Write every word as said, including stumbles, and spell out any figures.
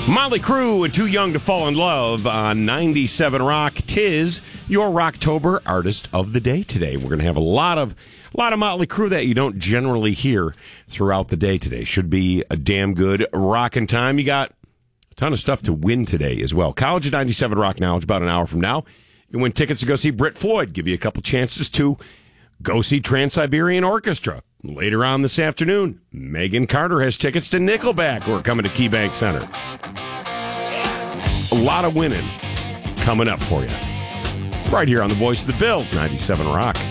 Motley Crue and Too Young to Fall in Love on ninety-seven Rock. Tis your Rocktober Artist of the Day today. We're going to have a lot of a lot of Motley Crue that you don't generally hear throughout the day today. Should be a damn good rockin' time. You got a ton of stuff to win today as well. College of ninety-seven Rock now. It's about an hour from now. You can win tickets to go see Brit Floyd. Give you a couple chances to go see Trans-Siberian Orchestra. Later on this afternoon, Megan Carter has tickets to Nickelback, who are coming to KeyBank Center. A lot of winning coming up for you. Right here on the Voice of the Bills, ninety-seven Rock.